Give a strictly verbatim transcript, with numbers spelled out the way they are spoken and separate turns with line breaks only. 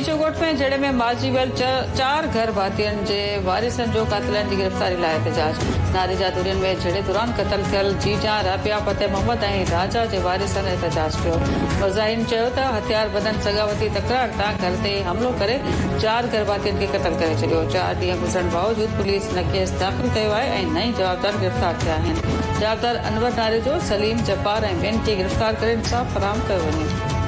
केशवकोट में जड़े में मारिजी वियल चार घर भातियुनि जे वारिसनि जो कातिलनि जी गिरफ़्तारी लाइ एहतजाज। नारेजा दूरियुनि में जड़े दौरान क़तल थियल जीजा राबिया फतेह मोहम्मद ऐं राजा जे वारिसनि एहतजाज कयो। मुज़ाहिरीन चयो त हथियारबंदनि सगावती तकरार तां घर ते हमलो करे चार घर भातियुनि खे क़तल करे छॾियो। चार ॾींहं गुज़रण बावजूद पुलिस न केस दाख़िल कयो आहे ऐं नई जवाबदार गिरफ़्तार थिया आहिनि। जवाबदार अनवर नारे जो सलीम जब्बार ऐं ॿियनि खे गिरफ़्तार करे इंसाफ़ फराहम कयो वञे।